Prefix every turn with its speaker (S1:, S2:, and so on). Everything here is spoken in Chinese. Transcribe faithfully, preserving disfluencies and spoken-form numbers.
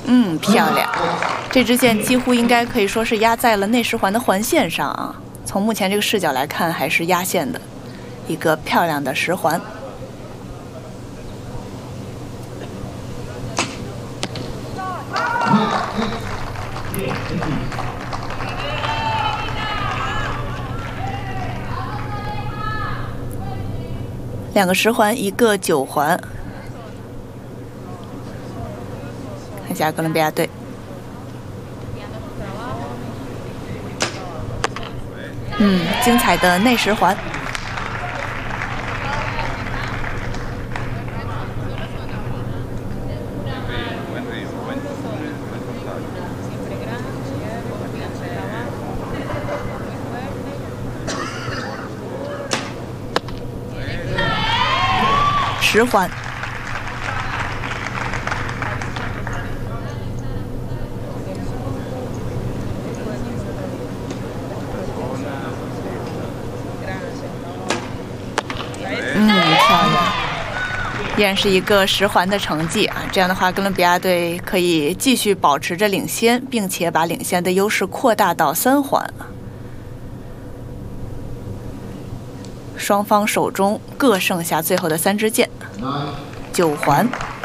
S1: 嗯，漂亮。这支箭几乎应该可以说是压在了内十环的环线上啊。从目前这个视角来看，还是压线的一个漂亮的十环。两个十环，一个九环。看一下哥伦比亚队。嗯，精彩的内十环。十环。嗯，漂亮，依然是一个十环的成绩啊！这样的话，哥伦比亚队可以继续保持着领先，并且把领先的优势扩大到三环。双方手中各剩下最后的三支箭，九环。